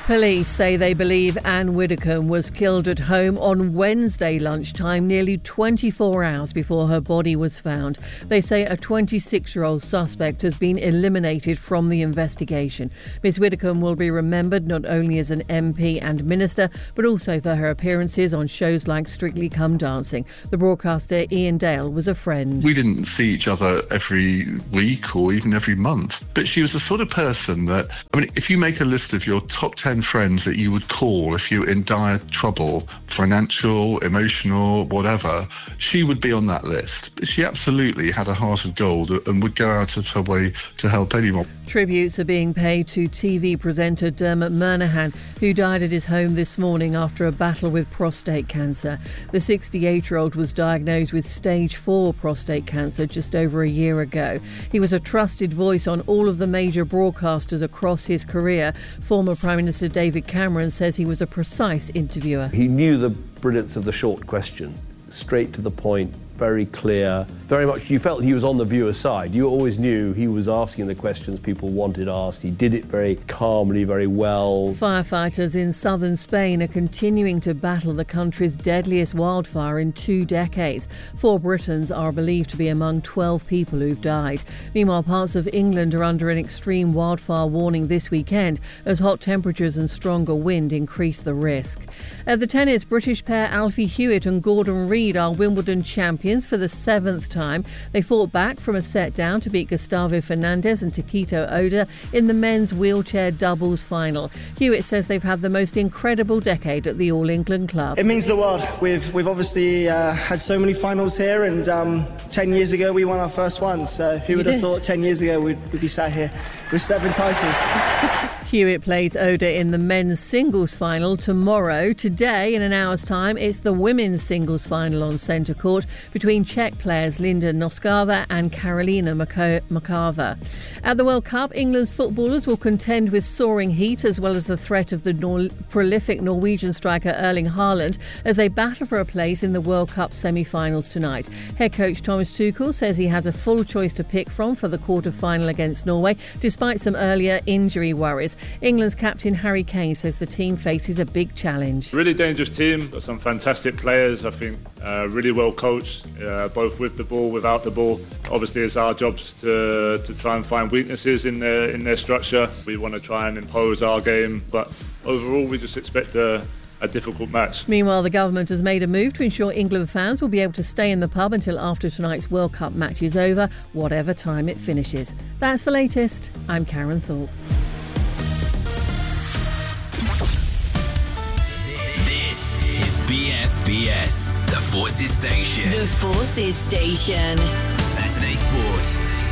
Police say they believe Anne Widdecombe was killed at home on Wednesday lunchtime, nearly 24 hours before her body was found. They say a 26-year-old suspect has been eliminated from the investigation. Ms Widdecombe will be remembered not only as an MP and minister, but also for her appearances on shows like Strictly Come Dancing. The broadcaster Ian Dale was a friend. We didn't see each other every week or even every month, but she was the sort of person that, if you make a list of your top 10 friends that you would call if you're in dire trouble, financial, emotional, whatever, she would be on that list. But she absolutely had a heart of gold and would go out of her way to help anyone. Tributes are being paid to TV presenter Dermot Murnaghan, who died at his home this morning after a battle with prostate cancer. The 68-year-old was diagnosed with stage 4 prostate cancer just over a year ago. He was a trusted voice on all of the major broadcasters across his career. Former Prime Minister David Cameron says he was a precise interviewer. He knew the brilliance of the short question, straight to the point, very clear, very much you felt he was on the viewer's side. You always knew he was asking the questions people wanted asked. He did it very calmly, very well. Firefighters in southern Spain are continuing to battle the country's deadliest wildfire in 2 decades. 4 Britons are believed to be among 12 people who've died. Meanwhile, parts of England are under an extreme wildfire warning this weekend as hot temperatures and stronger wind increase the risk. At the tennis, British pair Alfie Hewitt and Gordon Reid are Wimbledon champions for the 7th time. They fought back from a set down to beat Gustavo Fernandez and Takito Oda in the men's wheelchair doubles final. Hewitt says they've had the most incredible decade at the All England club. It means the world. We've obviously had so many finals here, and 10 years ago we won our first one. So who would have thought 10 years ago we'd be sat here with 7 titles. Hewitt plays Oda in the men's singles final tomorrow. Today, in an hour's time, it's the women's singles final on centre court between Czech players Linda Noskova and Karolina Makava. At the World Cup, England's footballers will contend with soaring heat as well as the threat of the prolific Norwegian striker Erling Haaland as they battle for a place in the World Cup semi-finals tonight. Head coach Thomas Tuchel says he has a full choice to pick from for the quarter-final against Norway, despite some earlier injury worries. England's captain Harry Kane says the team faces a big challenge. Really dangerous team, got some fantastic players, I think, really well coached, both with the ball, without the ball. Obviously it's our jobs to try and find weaknesses in their structure. We want to try and impose our game, but overall we just expect a difficult match. Meanwhile, the government has made a move to ensure England fans will be able to stay in the pub until after tonight's World Cup match is over, whatever time it finishes. That's the latest. I'm Karen Thorpe. This is BFBS, the Forces Station. The Forces Station. Saturday Sport.